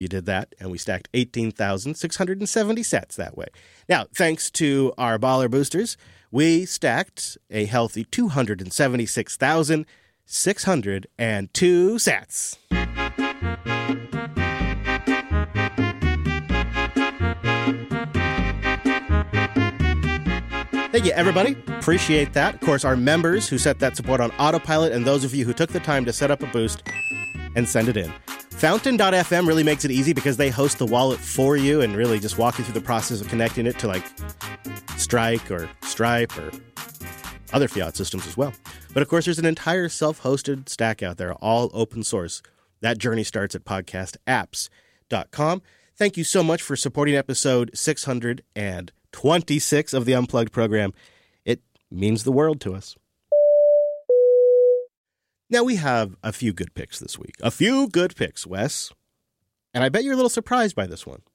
You did that, and we stacked 18,670 sats that way. Now, thanks to our baller boosters, we stacked a healthy 276,602 sats. Thank you, everybody. Appreciate that. Of course, our members who set that support on autopilot, and those of you who took the time to set up a boost and send it in. Fountain.fm really makes it easy because they host the wallet for you and really just walk you through the process of connecting it to like Strike or Stripe or other fiat systems as well. But of course, there's an entire self-hosted stack out there, all open source. That journey starts at podcastapps.com. Thank you so much for supporting episode 626 of the Unplugged program. It means the world to us. Now, we have a few good picks this week. A few good picks, Wes. And I bet you're a little surprised by this one.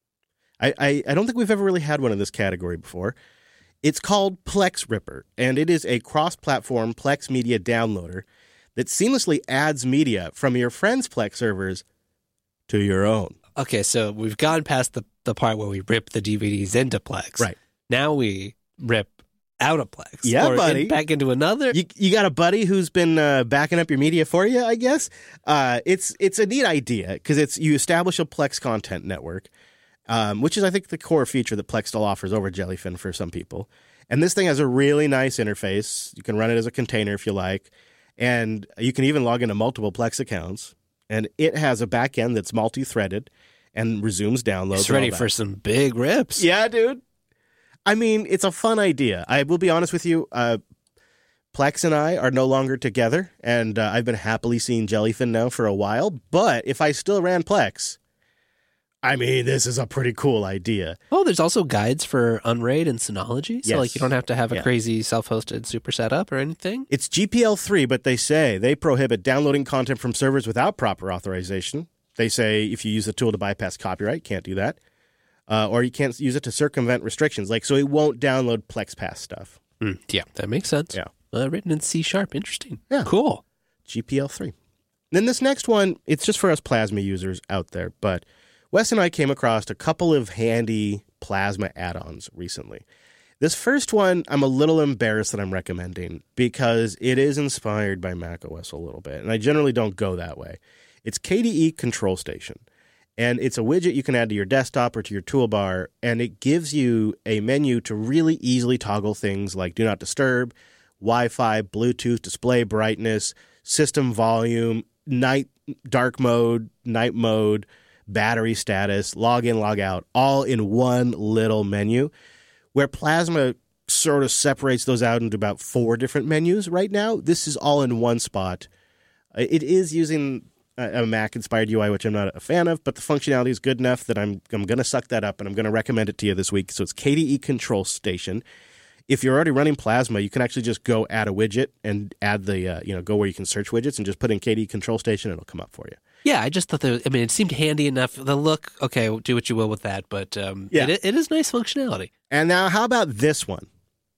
I don't think we've ever really had one in this category before. It's called Plex Ripper, and it is a cross-platform Plex media downloader that seamlessly adds media from your friends' Plex servers to your own. Okay, so we've gone past the part where we rip the DVDs into Plex. Right. Now we rip out of Plex. Yeah, buddy. Back into another. You got a buddy who's been backing up your media for you, I guess. It's a neat idea because you establish a Plex content network, which is, I think, the core feature that Plex still offers over Jellyfin for some people. And this thing has a really nice interface. You can run it as a container if you like. And you can even log into multiple Plex accounts. And it has a back end that's multi-threaded and resumes downloads. It's ready for some big rips. Yeah, dude. I mean, it's a fun idea. I will be honest with you. Plex and I are no longer together, and I've been happily seeing Jellyfin now for a while. But if I still ran Plex, I mean, this is a pretty cool idea. Oh, there's also guides for Unraid and Synology, so like you don't have to have a crazy self-hosted super setup or anything. It's GPL3, but they prohibit downloading content from servers without proper authorization. They say if you use the tool to bypass copyright, can't do that. Or you can't use it to circumvent restrictions. So it won't download PlexPass stuff. Yeah, that makes sense. Yeah. Written in C#. Interesting. Yeah. Cool. GPL3. Then this next one, it's just for us Plasma users out there. But Wes and I came across a couple of handy Plasma add-ons recently. This first one, I'm a little embarrassed that I'm recommending because it is inspired by macOS a little bit. And I generally don't go that way. It's KDE Control Station. And it's a widget you can add to your desktop or to your toolbar, and it gives you a menu to really easily toggle things like Do Not Disturb, Wi-Fi, Bluetooth, display brightness, system volume, dark mode, night mode, battery status, log in, log out, all in one little menu, where Plasma sort of separates those out into about 4 different menus right now. This is all in one spot. It is using a Mac-inspired UI, which I'm not a fan of, but the functionality is good enough that I'm going to suck that up, and I'm going to recommend it to you this week. So it's KDE Control Station. If you're already running Plasma, you can actually just go add a widget and add the, go where you can search widgets and just put in KDE Control Station, and it'll come up for you. Yeah, I just thought it seemed handy enough. The look, okay, do what you will with that, but it is nice functionality. And now how about this one?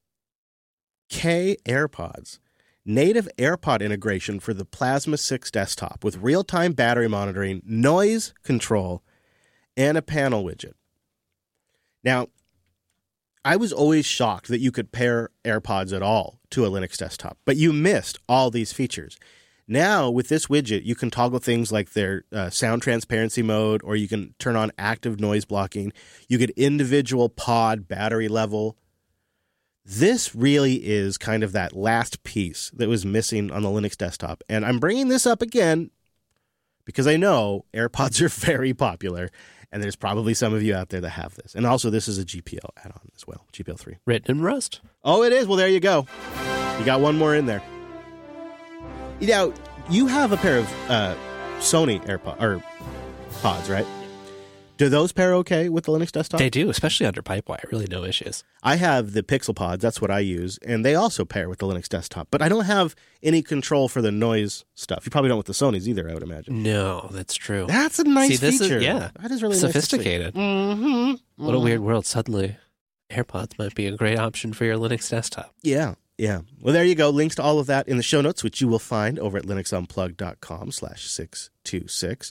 K AirPods. Native AirPod integration for the Plasma 6 desktop with real-time battery monitoring, noise control, and a panel widget. Now, I was always shocked that you could pair AirPods at all to a Linux desktop, but you missed all these features. Now, with this widget, you can toggle things like their sound transparency mode, or you can turn on active noise blocking. You get individual pod battery level. This really is kind of that last piece that was missing on the Linux desktop. And I'm bringing this up again because I know AirPods are very popular, and there's probably some of you out there that have this. And also, this is a GPL add-on as well, GPL3. Written in Rust. Oh, it is? Well, there you go. You got one more in there. Now, you have a pair of Sony pods, right? Do those pair okay with the Linux desktop? They do, especially under Pipewire. Really no issues. I have the Pixel Pods. That's what I use. And they also pair with the Linux desktop. But I don't have any control for the noise stuff. You probably don't with the Sonys either, I would imagine. No, that's true. That's a nice feature. That is really sophisticated. Nice. Mm-hmm. What a weird world. Suddenly, AirPods might be a great option for your Linux desktop. Yeah. Well, there you go. Links to all of that in the show notes, which you will find over at linuxunplugged.com/626.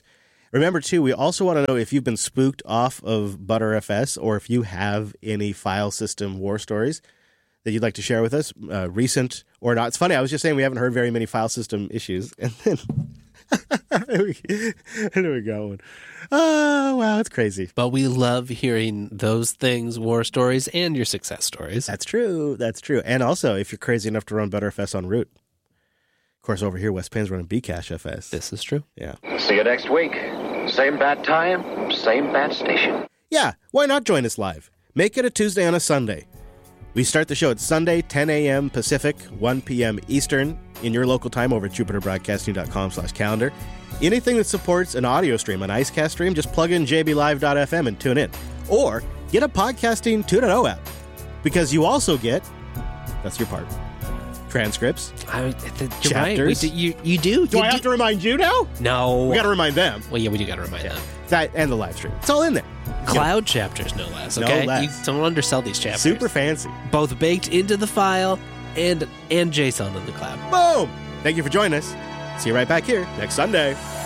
Remember, too, we also want to know if you've been spooked off of ButterFS or if you have any file system war stories that you'd like to share with us, recent or not. It's funny, I was just saying we haven't heard very many file system issues. And then, where are we going? Oh, wow, it's crazy. But we love hearing those things, war stories, and your success stories. That's true. That's true. And also, if you're crazy enough to run ButterFS en route. Of course, over here, West Penn's running Bcache FS. This is true. Yeah. See you next week. Same bad time, same bad station. Yeah, why not join us live? Make it a Tuesday on a Sunday. We start the show at Sunday, 10 a.m. Pacific, 1 p.m. Eastern, in your local time over at jupiterbroadcasting.com/calendar. Anything that supports an audio stream, an IceCast stream, just plug in jblive.fm and tune in. Or get a Podcasting 2.0 app, because you also get, that's your part, transcripts, You're chapters. right. You do. Do I have to remind you now? No. We got to remind them. Well, yeah, we do got to remind them. That and the live stream. It's all in there. Cloud chapters, no less. No Okay, less. You don't undersell these chapters. Super fancy. Both baked into the file and JSON in the cloud. Boom! Thank you for joining us. See you right back here next Sunday.